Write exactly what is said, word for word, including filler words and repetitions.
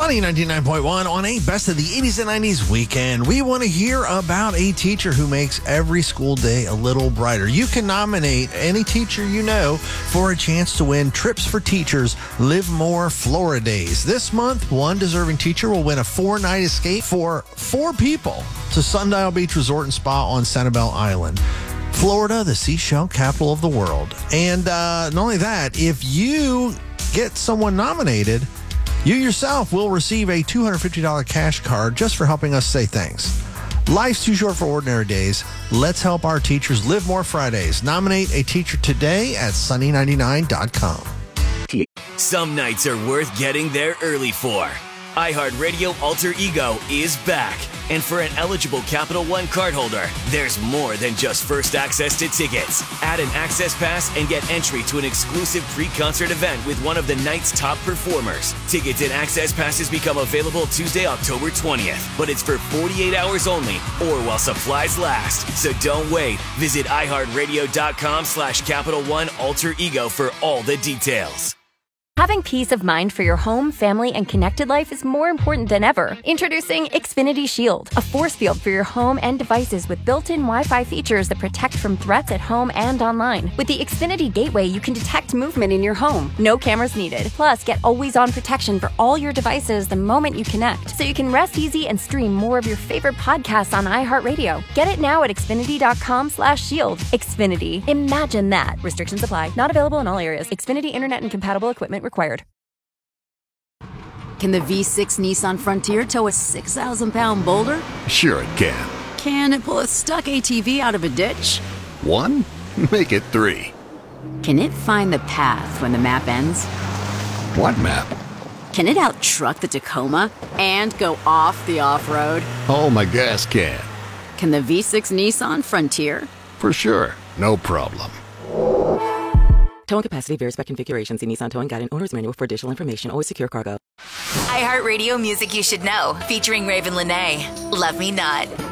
Sunny ninety-nine point one on a Best of the eighties and nineties weekend. We want to hear about a teacher who makes every school day a little brighter. You can nominate any teacher you know for a chance to win Trips for Teachers Live More Florida Days. This month, one deserving teacher will win a four-night escape for four people to Sundial Beach Resort and Spa on Sanibel Island. Florida, the seashell capital of the world. And uh, not only that, if you get someone nominated, you yourself will receive a two hundred fifty dollars cash card just for helping us say thanks. Life's too short for ordinary days. Let's help our teachers live more Fridays. Nominate a teacher today at sunny ninety-nine dot com. Some nights are worth getting there early for. iHeartRadio Alter Ego is back. And for an eligible Capital One cardholder, there's more than just first access to tickets. Add an access pass and get entry to an exclusive pre-concert event with one of the night's top performers. Tickets and access passes become available Tuesday, October twentieth, but it's for forty-eight hours only or while supplies last. So don't wait. Visit iHeartRadio.com slash Capital One Alter Ego for all the details. Having peace of mind for your home, family, and connected life is more important than ever. Introducing Xfinity Shield, a force field for your home and devices with built-in Wi-Fi features that protect from threats at home and online. With the Xfinity Gateway, you can detect movement in your home. No cameras needed. Plus, get always-on protection for all your devices the moment you connect, so you can rest easy and stream more of your favorite podcasts on iHeartRadio. Get it now at Xfinity.com slash shield. Xfinity. Imagine that. Restrictions apply. Not available in all areas. Xfinity Internet and compatible equipment required. Can the V six Nissan Frontier tow a six thousand pound boulder? Sure it can. Can it pull a stuck A T V out of a ditch? One? Make it three. Can it find the path when the map ends? What map? Can it out-truck the Tacoma and go off the off-road? Oh, my gas can. Can the V six Nissan Frontier? For sure. No problem. Towing capacity varies by configuration. See Nissan Towing Guide and Owner's Manual for additional information. Always secure cargo. iHeartRadio Music You Should Know, featuring Raven Lenae. Love Me Not.